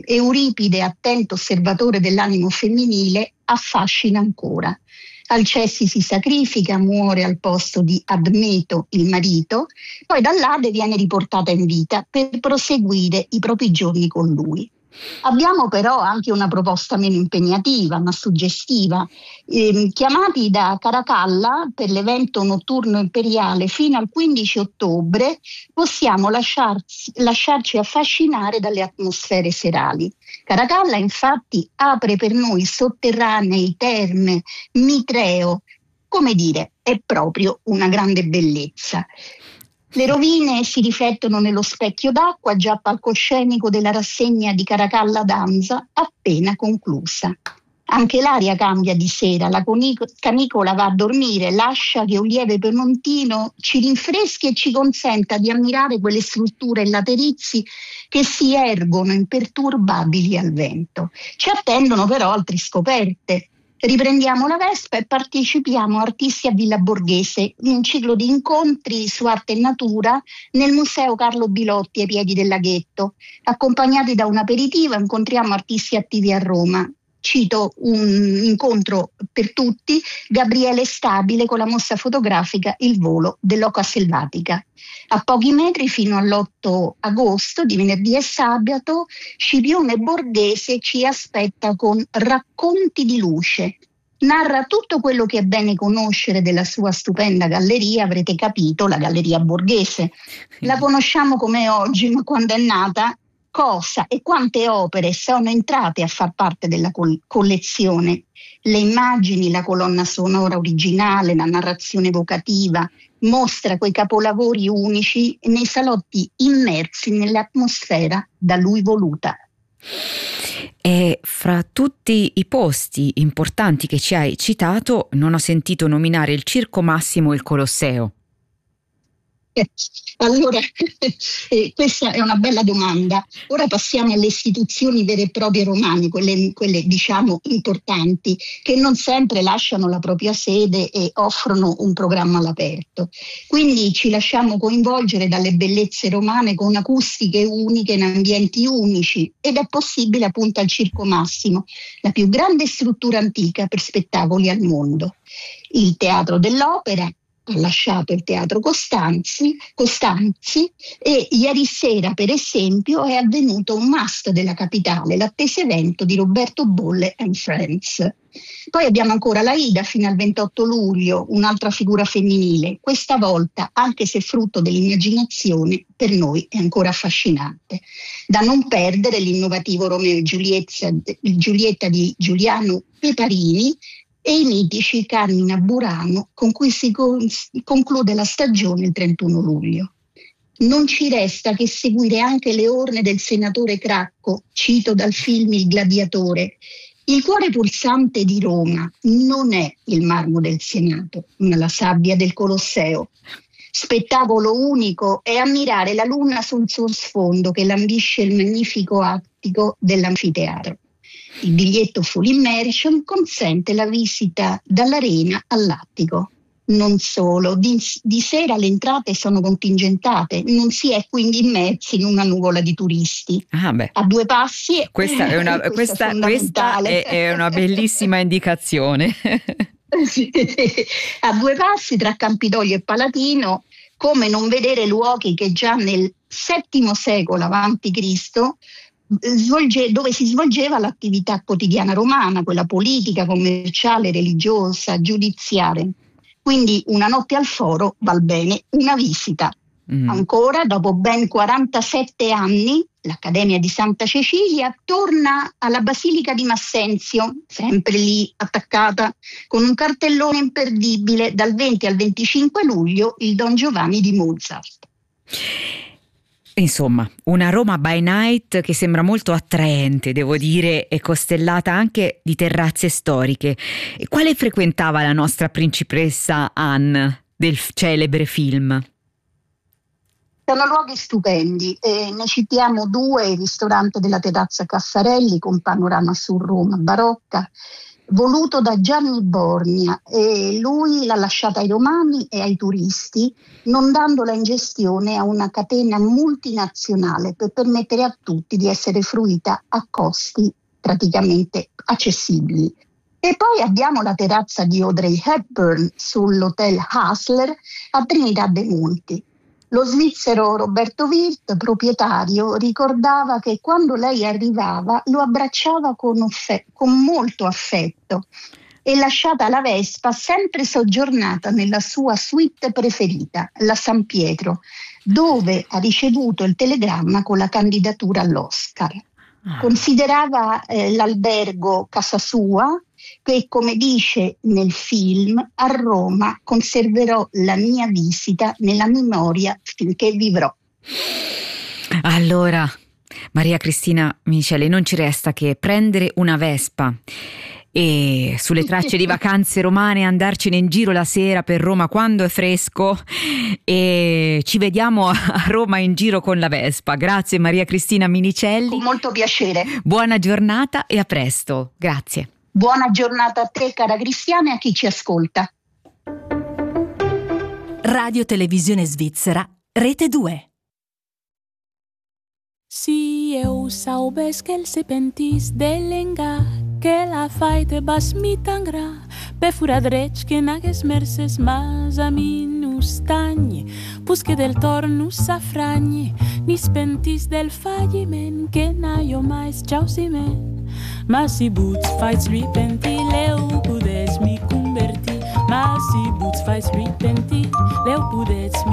Euripide, attento osservatore dell'animo femminile, affascina ancora. Alcesti si sacrifica, muore al posto di Admeto, il marito, poi dall'Ade viene riportata in vita per proseguire i propri giorni con lui. Abbiamo però anche una proposta meno impegnativa ma suggestiva. Chiamati da Caracalla per l'evento notturno imperiale fino al 15 ottobre possiamo lasciarci affascinare dalle atmosfere serali. Caracalla infatti apre per noi sotterranei, terme, Mitreo, come dire, è proprio una grande bellezza. Le rovine si riflettono nello specchio d'acqua, già palcoscenico della rassegna di Caracalla Danza, appena conclusa. Anche l'aria cambia di sera, la canicola va a dormire, lascia che un lieve pemontino ci rinfreschi e ci consenta di ammirare quelle strutture laterizi che si ergono imperturbabili al vento. Ci attendono però altre scoperte. Riprendiamo la Vespa e partecipiamo a Artisti a Villa Borghese, un ciclo di incontri su arte e natura nel Museo Carlo Bilotti ai piedi del laghetto. Accompagnati da un aperitivo incontriamo artisti attivi a Roma. Cito un incontro per tutti, Gabriele Stabile con la mostra fotografica Il volo dell'oca selvatica. A pochi metri fino all'8 agosto, di venerdì e sabato, Scipione Borghese ci aspetta con Racconti di luce. Narra tutto quello che è bene conoscere della sua stupenda galleria, avrete capito, la Galleria Borghese. La conosciamo come oggi, ma quando è nata, cosa e quante opere sono entrate a far parte della collezione? Le immagini, la colonna sonora originale, la narrazione evocativa, mostra quei capolavori unici nei salotti immersi nell'atmosfera da lui voluta. E fra tutti i posti importanti che ci hai citato, non ho sentito nominare il Circo Massimo e il Colosseo. Allora, questa è una bella domanda. Ora passiamo alle istituzioni vere e proprie romane, quelle diciamo importanti, che non sempre lasciano la propria sede e offrono un programma all'aperto. Quindi ci lasciamo coinvolgere dalle bellezze romane con acustiche uniche in ambienti unici, ed è possibile appunto al Circo Massimo, la più grande struttura antica per spettacoli al mondo. Il Teatro dell'Opera ha lasciato il Teatro Costanzi e ieri sera, per esempio, è avvenuto un must della capitale, l'atteso evento di Roberto Bolle and Friends. Poi abbiamo ancora l'Aida fino al 28 luglio, un'altra figura femminile, questa volta, anche se frutto dell'immaginazione, per noi è ancora affascinante. Da non perdere l'innovativo Romeo e Giulietta di Giuliano Peparini, e i mitici Carmina Burano con cui si conclude la stagione il 31 luglio. Non ci resta che seguire anche le orne del senatore Cracco, cito dal film Il Gladiatore. Il cuore pulsante di Roma non è il marmo del Senato, ma la sabbia del Colosseo. Spettacolo unico è ammirare la luna sul suo sfondo che lambisce il magnifico attico dell'anfiteatro. Il biglietto full immersion consente la visita dall'arena all'attico. Non solo, di sera le entrate sono contingentate, non si è quindi immersi in una nuvola di turisti. A due passi, questa è una bellissima indicazione. A due passi tra Campidoglio e Palatino, come non vedere luoghi che già nel VII secolo a.C. dove si svolgeva l'attività quotidiana romana, quella politica, commerciale, religiosa, giudiziaria. Quindi una notte al foro val bene una visita. Ancora, dopo ben 47 anni, l'Accademia di Santa Cecilia torna alla Basilica di Massenzio, sempre lì attaccata, con un cartellone imperdibile dal 20 al 25 luglio, il Don Giovanni di Mozart. Insomma, una Roma by night che sembra molto attraente, devo dire, e costellata anche di terrazze storiche. E quale frequentava la nostra principessa Anne del celebre film? Sono luoghi stupendi, ne citiamo due: il ristorante della Terrazza Cassarelli con panorama su Roma barocca, voluto da Gianni Borgna, e lui l'ha lasciata ai romani e ai turisti, non dandola in gestione a una catena multinazionale per permettere a tutti di essere fruita a costi praticamente accessibili. E poi abbiamo la terrazza di Audrey Hepburn sull'hotel Hassler a Trinidad dei Monti. Lo svizzero Roberto Wirth, proprietario, ricordava che quando lei arrivava lo abbracciava con molto affetto e lasciata la Vespa sempre soggiornata nella sua suite preferita, la San Pietro, dove ha ricevuto il telegramma con la candidatura all'Oscar. Considerava l'albergo casa sua, che, come dice nel film, a Roma conserverò la mia visita nella memoria finché vivrò. Allora, Maria Cristina Miceli, non ci resta che prendere una Vespa e sulle tracce di vacanze romane andarcene in giro la sera per Roma quando è fresco, e ci vediamo a Roma in giro con la Vespa. Grazie Maria Cristina Minicelli. Con molto piacere. Buona giornata e a presto. Grazie. Buona giornata a te, cara Cristiana, e a chi ci ascolta. Radio Televisione Svizzera, Rete 2. Si eu saubes que el se pentis de lenga, que la faite bas mi tangra, pe fura drech que nages merces mas a mi nus tagni, pusque del tornus safragni, nis pentis del falliment, que na io mais ciausimen, mas si buts fais lui penti, leu pudes mi converti, mas si buts fais lui penti, leu pudes mi